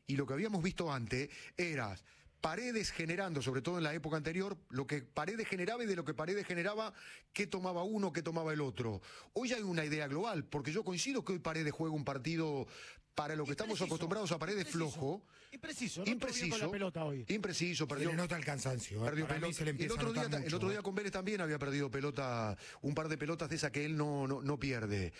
y lo que habíamos visto antes era Paredes generando, sobre todo en la época anterior, lo que Paredes generaba y de lo que Paredes generaba, qué tomaba uno, qué tomaba el otro. Hoy hay una idea global, porque yo coincido que hoy Paredes juega un partido para lo que estamos acostumbrados a Paredes flojo. Impreciso, impreciso, con la pelota hoy. Impreciso, Se le nota el cansancio. Perdió Para mí pelota. se le empieza El otro día con Vélez también había perdido pelota, un par de pelotas de esas que él no pierde.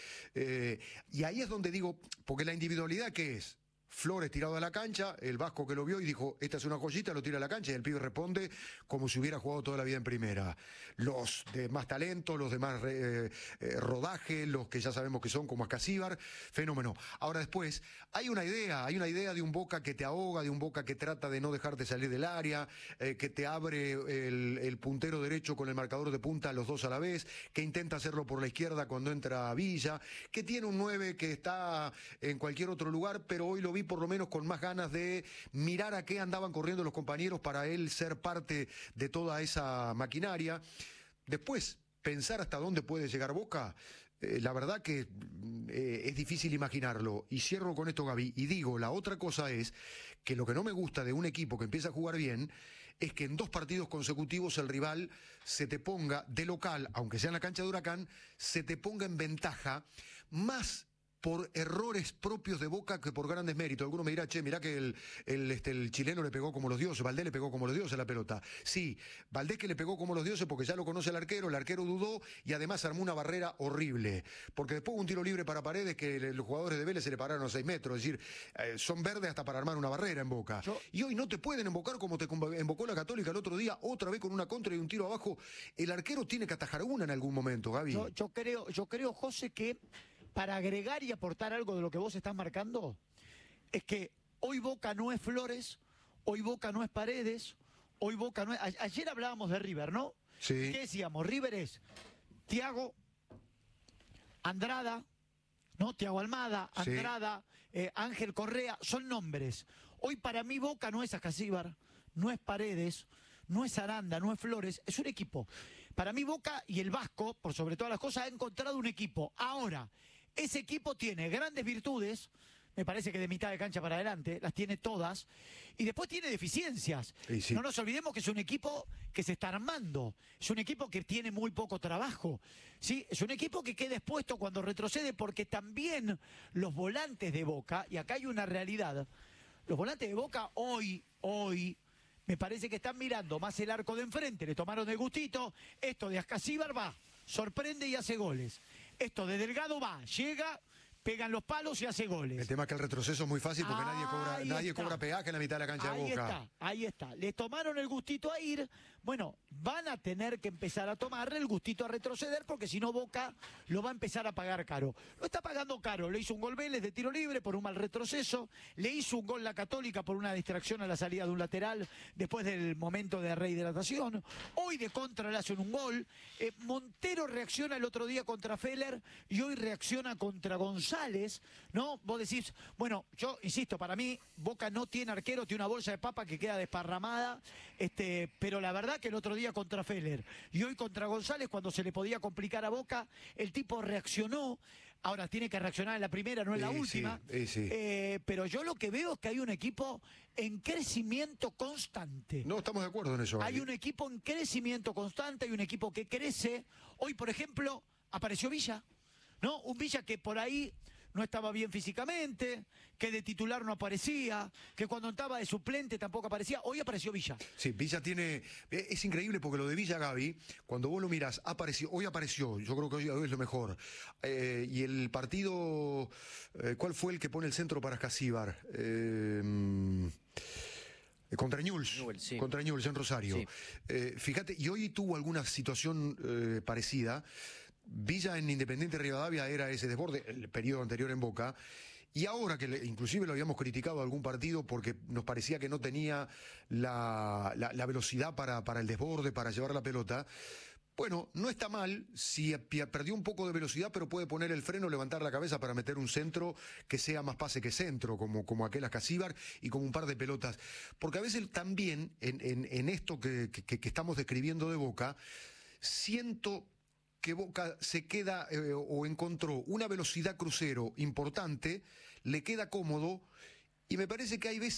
Y ahí es donde digo, porque la individualidad, ¿qué es? Flores tirado a la cancha, el Vasco que lo vio y dijo, esta es una joyita, lo tira a la cancha y el pibe responde como si hubiera jugado toda la vida en primera. Los de más talento, los de más rodaje, los que ya sabemos que son como Ascasíbar, fenómeno. Ahora después, hay una idea de un Boca que te ahoga, de un Boca que trata de no dejarte salir del área, que te abre el puntero derecho con el marcador de punta los dos a la vez, que intenta hacerlo por la izquierda cuando entra Villa, que tiene un 9 que está en cualquier otro lugar, pero hoy lo vi por lo menos con más ganas de mirar a qué andaban corriendo los compañeros para él ser parte de toda esa maquinaria. Después, pensar hasta dónde puede llegar Boca, la verdad que es difícil imaginarlo. Y cierro con esto, Gaby, y digo, la otra cosa es que lo que no me gusta de un equipo que empieza a jugar bien es que en 2 partidos consecutivos el rival se te ponga de local, aunque sea en la cancha de Huracán, se te ponga en ventaja más por errores propios de Boca que por grandes méritos. Algunos me dirán, che, mirá que el chileno le pegó como los dioses, Valdés le pegó como los dioses la pelota. Sí, Valdés que le pegó como los dioses porque ya lo conoce el arquero dudó y además armó una barrera horrible. Porque después hubo un tiro libre para Paredes que los jugadores de Vélez se le pararon a 6 metros. Es decir, son verdes hasta para armar una barrera en Boca. Y hoy no te pueden embocar como te embocó la Católica el otro día, otra vez con una contra y un tiro abajo. El arquero tiene que atajar una en algún momento, Gaby. Yo creo, José, que para agregar y aportar algo de lo que vos estás marcando, es que hoy Boca no es Flores, hoy Boca no es Paredes, hoy Boca no es... Ayer hablábamos de River, ¿no? Sí. ¿Qué decíamos? River es Thiago, Andrada, ¿no? Thiago Almada, Andrada, sí. Ángel Correa, son nombres. Hoy para mí Boca no es Ascasíbar, no es Paredes, no es Aranda, no es Flores, es un equipo. Para mí Boca y el Vasco, por sobre todas las cosas, ha encontrado un equipo. Ahora, ese equipo tiene grandes virtudes, me parece que de mitad de cancha para adelante, las tiene todas, y después tiene deficiencias. Sí. No nos olvidemos que es un equipo que se está armando, es un equipo que tiene muy poco trabajo, ¿sí? Es un equipo que queda expuesto cuando retrocede, porque también los volantes de Boca, y acá hay una realidad, los volantes de Boca hoy, me parece que están mirando más el arco de enfrente, le tomaron el gustito, esto de Ascasíbar va, sorprende y hace goles. Esto de Delgado va, llega, pegan los palos y hace goles. El tema es que el retroceso es muy fácil porque nadie cobra peaje en la mitad de la cancha de Boca. Ahí está. Le tomaron el gustito a ir. Bueno, van a tener que empezar a tomarle el gustito a retroceder, porque si no Boca lo va a empezar a pagar caro. Lo está pagando caro. Le hizo un gol Vélez de tiro libre por un mal retroceso. Le hizo un gol la Católica por una distracción a la salida de un lateral después del momento de rehidratación. Hoy de contra le hacen un gol. Montero reacciona el otro día contra Feller y hoy reacciona contra González, ¿no? Vos decís, bueno, yo insisto, para mí Boca no tiene arquero, tiene una bolsa de papa que queda desparramada, pero la verdad que el otro día contra Feller y hoy contra González, cuando se le podía complicar a Boca, el tipo reaccionó. Ahora tiene que reaccionar en la primera, no en la última. Sí. Pero yo lo que veo es que hay un equipo en crecimiento constante. No, estamos de acuerdo en eso, Gaby. Hay un equipo en crecimiento constante, hay un equipo que crece. Hoy, por ejemplo, apareció Villa, ¿no? Un Villa que por ahí no estaba bien físicamente, que de titular no aparecía, que cuando estaba de suplente tampoco aparecía. Hoy apareció Villa. Sí, Villa tiene... Es increíble porque lo de Villa, Gaby, cuando vos lo miras, hoy apareció, yo creo que hoy es lo mejor. Y el partido... ¿Cuál fue el que pone el centro para Ascasíbar? Contra Newell's, sí. Contra Newell's en Rosario. Sí. Fíjate, y hoy tuvo alguna situación parecida. Villa en Independiente Rivadavia era ese desborde, el periodo anterior en Boca, y ahora que inclusive lo habíamos criticado algún partido porque nos parecía que no tenía la velocidad para el desborde, para llevar la pelota. Bueno, no está mal si perdió un poco de velocidad, pero puede poner el freno, levantar la cabeza para meter un centro que sea más pase que centro, como aquel Ascasíbar y como un par de pelotas. Porque a veces también, en esto que estamos describiendo de Boca, siento que Boca se queda o encontró una velocidad crucero importante, le queda cómodo, y me parece que hay veces